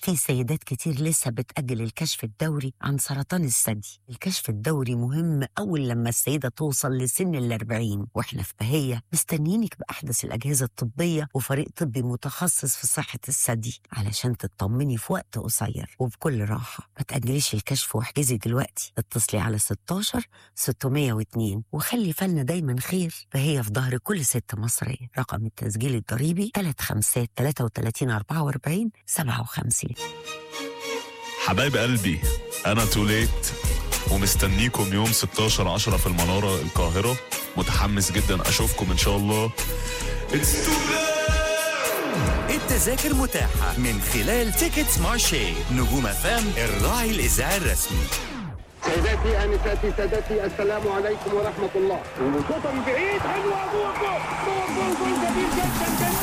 في سيدات كتير لسه بتأجل الكشف الدوري عن سرطان الثدي. الكشف الدوري مهم أول لما السيدة توصل لسن 40، وإحنا في بهية مستنيينك بأحدث الأجهزة الطبية وفريق طبي متخصص في صحة الثدي علشان تطمني في وقت قصير وبكل راحة. ما تأجليش الكشف واحجزي دلوقتي، اتصلي على 16 602 وخلي فالنا دايما خير. فهي في ظهر كل ست مصرية. رقم التسجيل الضريبي 35 33 44 57. حبايب قلبي، أنا توليت ومستنيكم يوم 16/10 في المنارة القاهرة. متحمس جدا أشوفكم إن شاء الله. التذاكر متاحة من خلال تيكتس مارشي. نجوم فام الراعي الإذاعي الرسمي. سيداتي آنساتي سادتي، السلام عليكم ورحمة الله. وشوطة من بعيد حلوة، جول جول جول جول جميل جدا جدا.